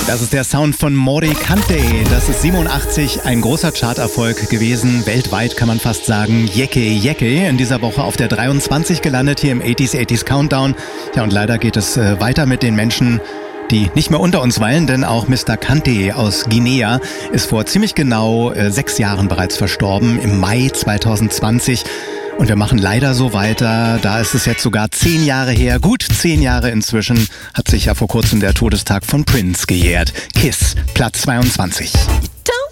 Das ist der Sound von Mori Kante. Das ist 87 ein großer Charterfolg gewesen. Weltweit kann man fast sagen. Yeke Yeke. In dieser Woche auf der 23 gelandet hier im 80s Countdown. Ja, und leider geht es weiter mit den Menschen, die nicht mehr unter uns weilen, denn auch Mr. Kante aus Guinea ist vor ziemlich genau 6 Jahren bereits verstorben, im Mai 2020. Und wir machen leider so weiter. Da ist es jetzt sogar 10 Jahre her, gut 10 Jahre inzwischen, hat sich ja vor kurzem der Todestag von Prince gejährt. KISS, Platz 22.